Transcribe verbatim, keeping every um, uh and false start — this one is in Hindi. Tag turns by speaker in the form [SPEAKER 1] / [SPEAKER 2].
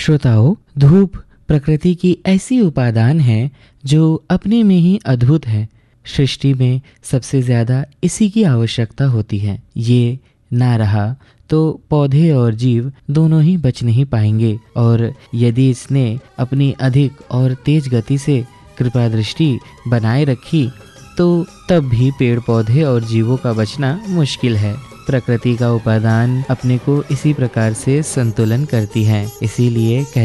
[SPEAKER 1] श्रोताओं, धूप प्रकृति की ऐसी उपादान है जो अपने में ही अद्भुत है। सृष्टि में सबसे ज़्यादा इसी की आवश्यकता होती है। ये ना रहा तो पौधे और जीव दोनों ही बच नहीं पाएंगे, और यदि इसने अपनी अधिक और तेज गति से कृपा दृष्टि बनाए रखी तो तब भी पेड़ पौधे और जीवों का बचना मुश्किल है। प्रकृति का उपादान अपने को इसी प्रकार से संतुलन करती है। इसीलिए कह